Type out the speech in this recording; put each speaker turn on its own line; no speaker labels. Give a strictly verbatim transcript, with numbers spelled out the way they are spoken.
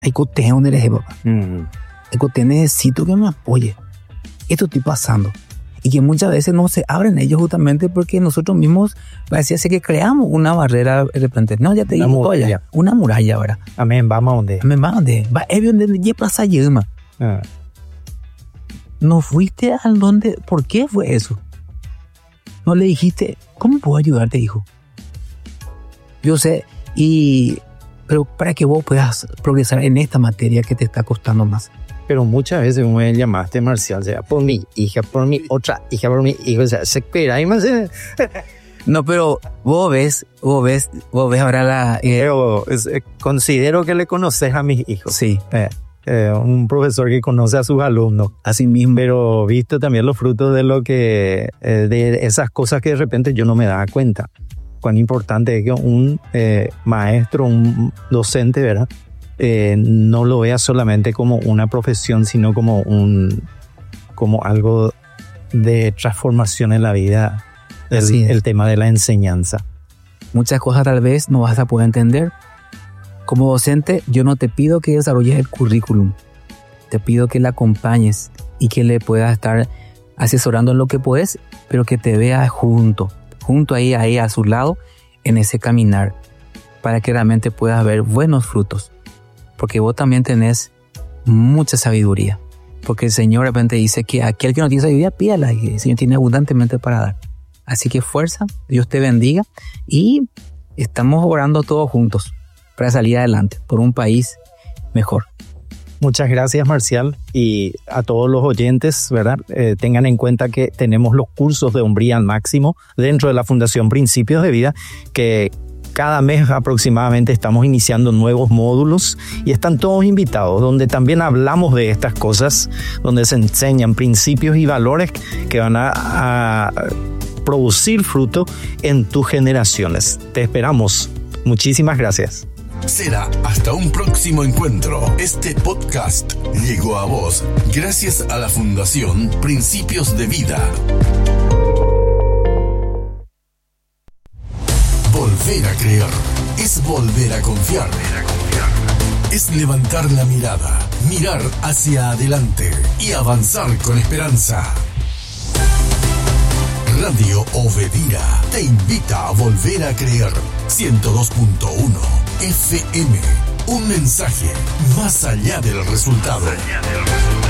Hay que te donde eres, papá.
Mm.
Hay que te necesito que me apoye. Esto estoy pasando. Y que muchas veces no se abren ellos justamente porque nosotros mismos parecía ser que creamos una barrera de repente. No, ya te
Una
digo,
muralla.
oye, una muralla ahora.
Amén, vamos a donde.
Me mande, va, es donde ya pasa yema.
Ah.
No fuiste al donde, ¿por qué fue eso? No le dijiste, ¿cómo puedo ayudarte, hijo? Yo sé, y pero para que vos puedas progresar en esta materia que te está costando más.
Pero muchas veces me llamaste, Marcial, sea por mi hija, por mi otra hija, por mi hijo, o sea, se espera y más. Eh.
No, pero vos ves, vos ves, vos ves ahora la... Eh,
Pero es, eh, considero que le conoces a mis hijos.
sí,
Eh, eh, un profesor que conoce a sus alumnos.
así mismo.
Pero visto también los frutos de lo que, eh, de esas cosas que de repente yo no me daba cuenta. Cuán importante es que un eh, maestro, un docente, ¿verdad? Eh, no lo vea solamente como una profesión, sino como un, como algo de transformación en la vida.
Así
El,
es.
el tema de la enseñanza.
Muchas cosas tal vez no vas a poder entender. Como docente, yo no te pido que desarrolles el currículum. Te pido que le acompañes y que le puedas estar asesorando en lo que puedes, pero que te veas junto, junto ahí, ahí a su lado, en ese caminar, para que realmente puedas ver buenos frutos. Porque vos también tenés mucha sabiduría. Porque el Señor de repente dice que aquel que no tiene sabiduría, pídala, y el Señor tiene abundantemente para dar. Así que fuerza, Dios te bendiga, y estamos orando todos juntos para salir adelante por un país mejor.
Muchas gracias, Marcial, y a todos los oyentes, ¿verdad? Eh, tengan en cuenta que tenemos los cursos de hombría al máximo dentro de la Fundación Principios de Vida, que cada mes aproximadamente estamos iniciando nuevos módulos y están todos invitados, donde también hablamos de estas cosas, donde se enseñan principios y valores que van a, a producir fruto en tus generaciones. Te esperamos. Muchísimas gracias.
Será hasta un próximo encuentro. Este podcast llegó a vos gracias a la Fundación Principios de Vida. Volver a creer es volver a confiar. Es levantar la mirada, mirar hacia adelante y avanzar con esperanza. Radio Obedira te invita a volver a creer. ciento dos punto uno F M. Un mensaje más allá del resultado.